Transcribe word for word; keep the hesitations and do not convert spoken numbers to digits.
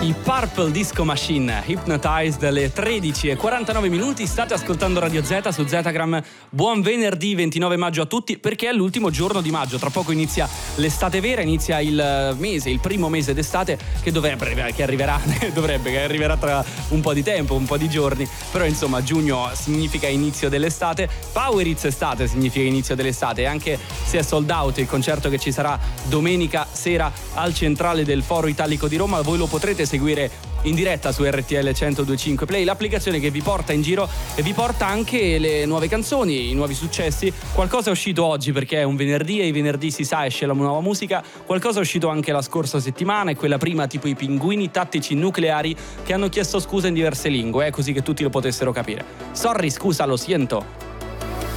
I Purple Disco Machine, Hypnotized, alle tredici e quarantanove minuti. State ascoltando Radio Z su Zetagram. Buon venerdì ventinove maggio a tutti, perché è l'ultimo giorno di maggio. Tra poco inizia l'estate vera, inizia il mese, il primo mese d'estate che dovrebbe, che arriverà, dovrebbe, che arriverà tra un po' di tempo, un po' di giorni. Però insomma giugno significa inizio dell'estate, Power It's Estate significa inizio dell'estate. E anche se è sold out il concerto che ci sarà domenica sera al centrale del Foro Italico di Roma, voi lo potrete seguire in diretta su R T L centodue e cinque Play, l'applicazione che vi porta in giro e vi porta anche le nuove canzoni, i nuovi successi. Qualcosa è uscito oggi perché è un venerdì e i venerdì si sa esce la nuova musica. Qualcosa è uscito anche la scorsa settimana e quella prima, tipo i Pinguini Tattici Nucleari, che hanno chiesto scusa in diverse lingue, eh, così che tutti lo potessero capire. Sorry, scusa, lo siento.